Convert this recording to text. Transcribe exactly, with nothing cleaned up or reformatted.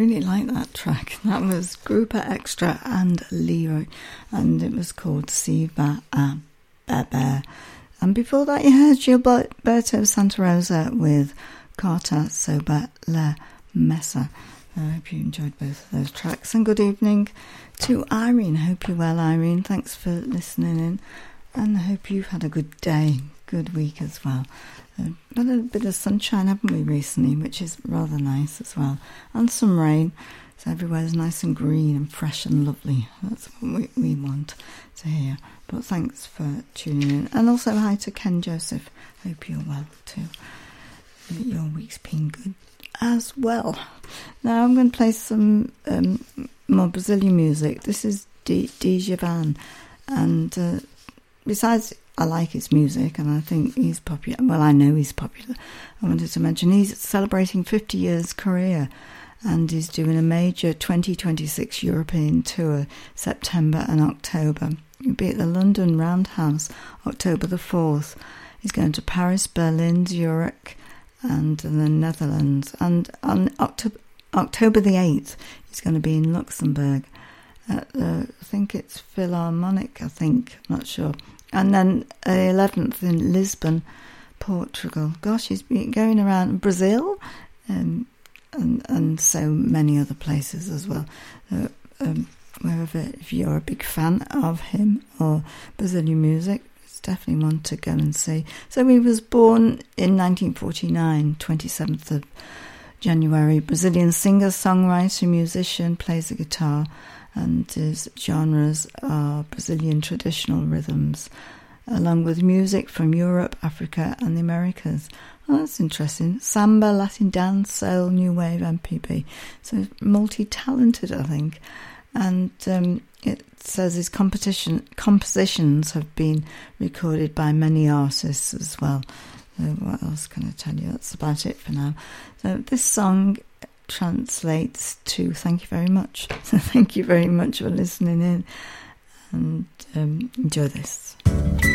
really like that track. That was Grouper Extra and Leroy, and it was called Siva a Bebe. And before that you heard Gilberto Santa Rosa with Carta Soba La Mesa. I hope you enjoyed both of those tracks. And good evening to Irene. Hope you're well, Irene. Thanks for listening in, and I hope you've had a good day, good week as well. Uh, had a bit of sunshine, haven't we, recently, which is rather nice as well, and some rain, so everywhere's nice and green and fresh and lovely. That's what we, we want to hear. But thanks for tuning in, and also hi to Ken Joseph. Hope you're well too. Your week's been good as well. Now I'm going to play some um, more Brazilian music. This is D. Djavan, and uh, besides I like his music and I think he's popular, well I know he's popular, I wanted to mention he's celebrating fifty years career and he's doing a major twenty twenty-six European tour, September and October. He'll be at the London Roundhouse October the fourth. He's going to Paris, Berlin, Zurich and the Netherlands, and on October, October the eighth he's going to be in Luxembourg at the, I think it's Philharmonic, I think, I'm not sure. And then the eleventh in Lisbon, Portugal. Gosh, he's been going around Brazil um, and and so many other places as well. Uh, um, wherever, if you're a big fan of him or Brazilian music, it's definitely one to go and see. So he was born in nineteen forty-nine, twenty-seventh of January. Brazilian singer, songwriter, musician, plays the guitar, and his genres are Brazilian traditional rhythms, along with music from Europe, Africa and the Americas. Oh, that's interesting. Samba, Latin dance, soul, new wave, M P B. So multi-talented, I think. And um, it says his competition compositions have been recorded by many artists as well. So what else can I tell you? That's about it for now. So this song translates to thank you very much. So thank you very much for listening in, and um, enjoy this.